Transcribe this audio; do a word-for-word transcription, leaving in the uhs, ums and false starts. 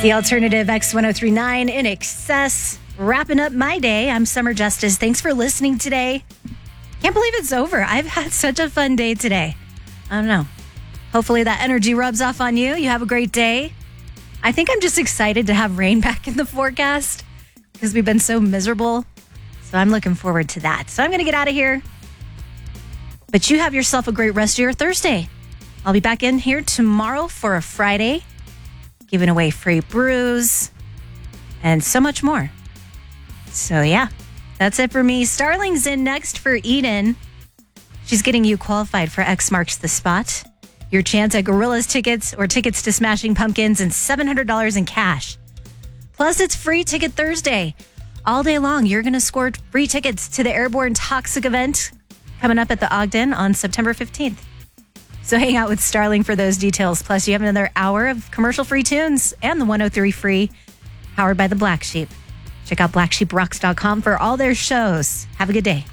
The Alternative X ten thirty-nine in excess. Wrapping up my day. I'm Summer Justice. Thanks for listening today. Can't believe it's over. I've had such a fun day today. I don't know. Hopefully that energy rubs off on you. You have a great day. I think I'm just excited to have rain back in the forecast because we've been so miserable. So I'm looking forward to that. So I'm going to get out of here. But you have yourself a great rest of your Thursday. I'll be back in here tomorrow for a Friday, giving away free brews and so much more. So yeah, that's it for me. Starling's in next for Eden. She's getting you qualified for X Marks the Spot. Your chance at Gorillas tickets or tickets to Smashing Pumpkins and seven hundred dollars in cash. Plus, it's Free Ticket Thursday. All day long, you're going to score free tickets to the Airborne Toxic event coming up at the Ogden on September fifteenth. So hang out with Starling for those details. Plus, you have another hour of commercial-free tunes and the one oh three Free, powered by the Black Sheep. Check out black sheep rocks dot com for all their shows. Have a good day.